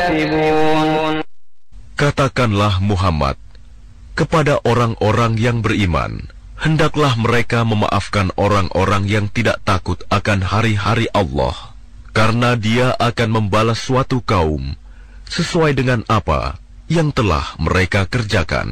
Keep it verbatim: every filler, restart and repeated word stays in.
يكسبون. Katakanlah Muhammad kepada orang-orang yang beriman, hendaklah mereka memaafkan orang-orang yang tidak takut akan hari-hari Allah, karena Dia akan membalas suatu kaum sesuai dengan apa yang telah mereka kerjakan.